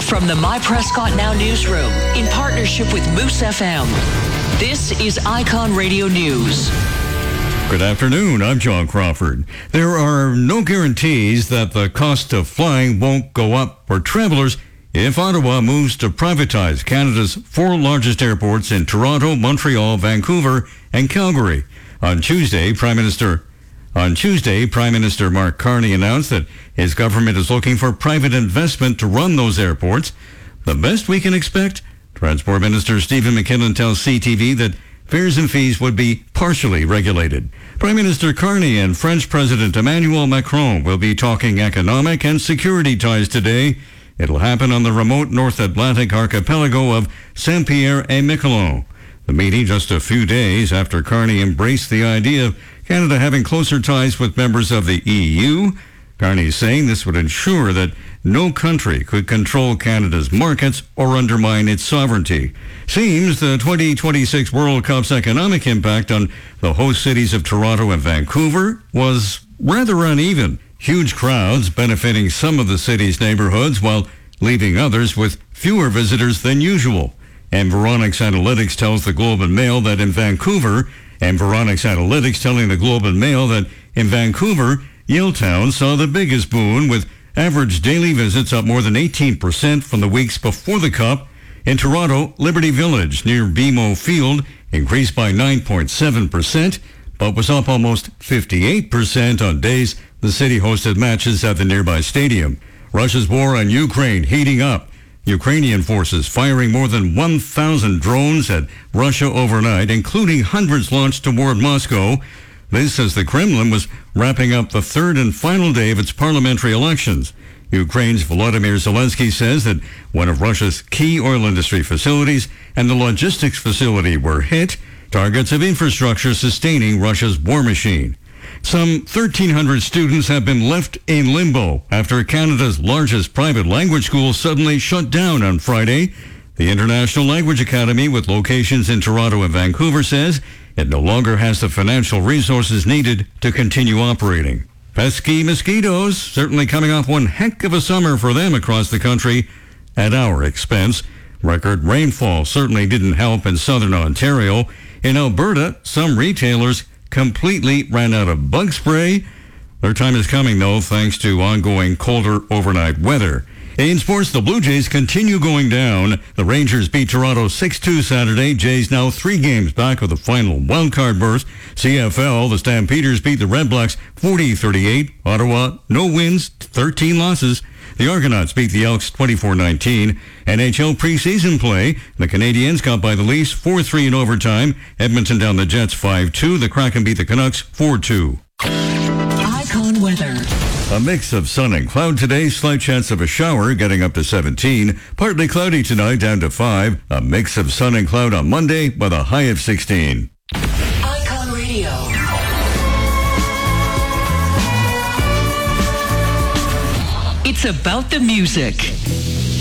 From the My Prescott Now newsroom, in partnership with Moose FM, this is Icon Radio News. Good afternoon, I'm John Crawford. There are no guarantees that the cost of flying won't go up for travelers if Ottawa moves to privatize Canada's four largest airports in Toronto, Montreal, Vancouver, and Calgary. On Tuesday, Prime Minister Mark Carney announced that his government is looking for private investment to run those airports. The best we can expect, Transport Minister Stephen McKinnon tells CTV that fares and fees would be partially regulated. Prime Minister Carney and French President Emmanuel Macron will be talking economic and security ties today. It'll happen on the remote North Atlantic archipelago of Saint-Pierre-et-Miquelon. The meeting just a few days after Carney embraced the idea of Canada having closer ties with members of the EU. Carney saying this would ensure that no country could control Canada's markets or undermine its sovereignty. Seems the 2026 World Cup's economic impact on the host cities of Toronto and Vancouver was rather uneven. Huge crowds benefiting some of the city's neighborhoods while leaving others with fewer visitors than usual. Environics Analytics tells the Globe and Mail that in Vancouver, Yaletown saw the biggest boon, with average daily visits up more than 18% from the weeks before the Cup. In Toronto, Liberty Village near BMO Field increased by 9.7%, but was up almost 58% on days the city hosted matches at the nearby stadium. Russia's war on Ukraine heating up. Ukrainian forces firing more than 1,000 drones at Russia overnight, including hundreds launched toward Moscow. This as the Kremlin was wrapping up the third and final day of its parliamentary elections. Ukraine's Volodymyr Zelensky says that one of Russia's key oil industry facilities and the logistics facility were hit, targets of infrastructure sustaining Russia's war machine. Some 1,300 students have been left in limbo after Canada's largest private language school suddenly shut down on Friday. The International Language Academy, with locations in Toronto and Vancouver, says it no longer has the financial resources needed to continue operating. Pesky mosquitoes certainly coming off one heck of a summer for them across the country at our expense. Record rainfall certainly didn't help in southern Ontario. In Alberta, some retailers completely ran out of bug spray. Their time is coming, though, thanks to ongoing colder overnight weather. In sports, the Blue Jays continue going down. The Rangers beat Toronto 6-2 Saturday. Jays now 3 games back of the final wildcard berth. CFL, the Stampeders beat the Red Blacks 40-38. Ottawa, no wins, 13 losses. The Argonauts beat the Elks 24-19. NHL preseason play. The Canadiens got by the Leafs 4-3 in overtime. Edmonton down the Jets 5-2. The Kraken beat the Canucks 4-2. Icon weather. A mix of sun and cloud today. Slight chance of a shower getting up to 17. Partly cloudy tonight down to 5. A mix of sun and cloud on Monday with a high of 16. Icon Radio. It's about the music.